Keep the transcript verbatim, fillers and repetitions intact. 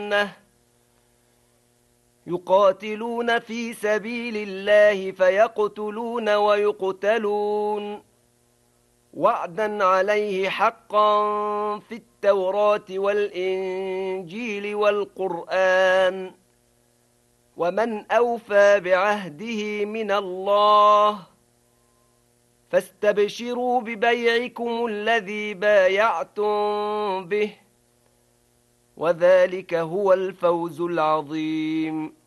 يقاتلون في سبيل الله فيقتلون ويقتلون وعدا عليه حقا في التوراة والإنجيل والقرآن ومن أوفى بعهده من الله فاستبشروا ببيعكم الذي بايعتم به وذلك هو الفوز العظيم.